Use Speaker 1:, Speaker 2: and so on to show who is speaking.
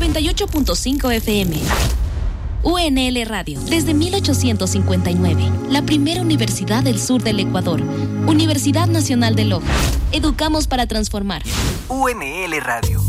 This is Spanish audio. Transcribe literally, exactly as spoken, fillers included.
Speaker 1: noventa y ocho punto cinco F M. U N L Radio, desde mil ochocientos cincuenta y nueve, la primera universidad del sur del Ecuador. Universidad Nacional de Loja. Educamos para transformar.
Speaker 2: U N L Radio.